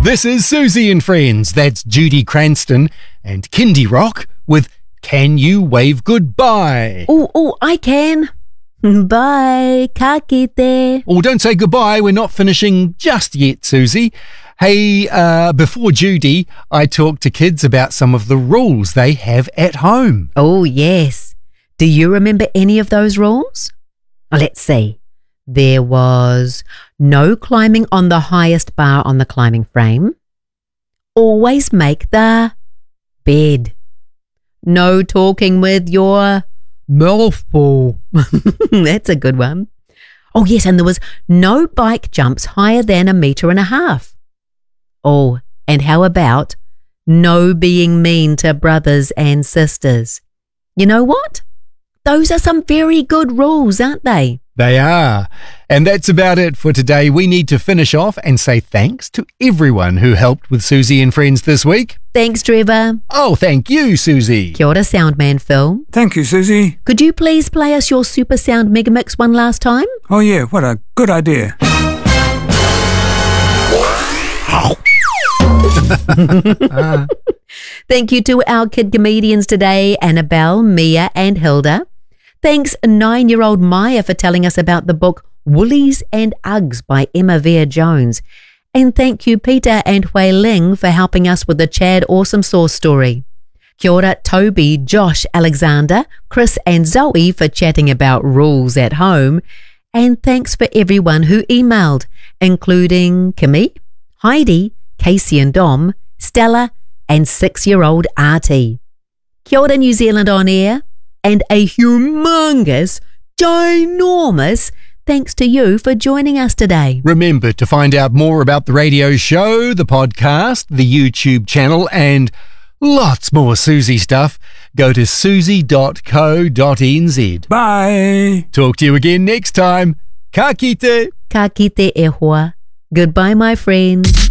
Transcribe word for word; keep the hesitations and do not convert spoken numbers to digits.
This is Susie and Friends. That's Judy Cranston and Kindy Rock with Can You Wave Goodbye? Oh, oh, I can. Bye. Ka kite. Oh, don't say goodbye. We're not finishing just yet, Susie. Hey, uh, before Judy, I talked to kids about some of the rules they have at home. Oh, yes. Do you remember any of those rules? Let's see. There was no climbing on the highest bar on the climbing frame. Always make the bed. No talking with your mouthful. That's a good one. Oh, yes, and there was no bike jumps higher than a metre and a half. Oh, and how about no being mean to brothers and sisters? You know what? Those are some very good rules, aren't they? They are. And that's about it for today. We need to finish off and say thanks to everyone who helped with Susie and Friends this week. Thanks, Trevor. Oh, thank you, Susie. Kia ora, Soundman Phil. Thank you, Susie. Could you please play us your Super Sound Megamix one last time? Oh, yeah, what a good idea. Thank you to our kid comedians today, Annabelle, Mia and Hilda. Thanks nine-year-old Maya for telling us about the book Woolies and Uggs by Emma Vere-Jones. And thank you Peter and Hui Ling for helping us with the Chad Awesome Sauce story. Kia ora, Toby, Josh, Alexander, Chris and Zoe for chatting about rules at home. And thanks for everyone who emailed, including Kimmy, Heidi, Casey and Dom, Stella and six-year-old Artie. Kia ora, New Zealand On Air. And a humongous, ginormous thanks to you for joining us today. Remember to find out more about the radio show, the podcast, the YouTube channel, and lots more Susie stuff. Go to susie dot co dot n z. Bye. Talk to you again next time. Ka kite. Ka kite e hoa. Goodbye, my friends.